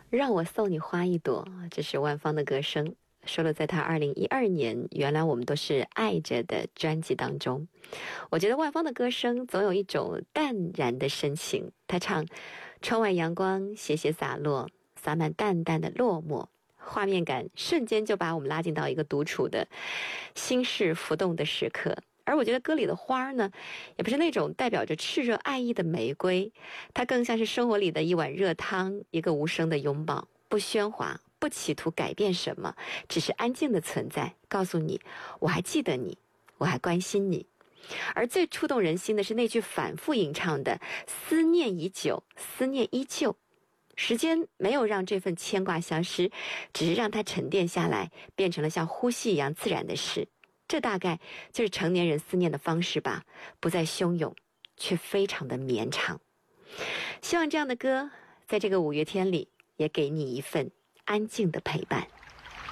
让我送你花一朵，这是万芳的歌声，收录在她2012年原来我们都是爱着的专辑当中。我觉得万芳的歌声总有一种淡然的深情，她唱窗外阳光斜斜洒落，洒满淡淡的落寞，画面感瞬间就把我们拉进到一个独处的心事浮动的时刻。而我觉得歌里的花呢，也不是那种代表着炽热爱意的玫瑰，它更像是生活里的一碗热汤，一个无声的拥抱，不喧哗，不企图改变什么，只是安静的存在，告诉你我还记得你，我还关心你。而最触动人心的是那句反复吟唱的思念已久，思念依旧。时间没有让这份牵挂消失，只是让它沉淀下来，变成了像呼吸一样自然的事。这大概就是成年人思念的方式吧，不再汹涌，却非常的绵长。希望这样的歌在这个五月天里也给你一份安静的陪伴。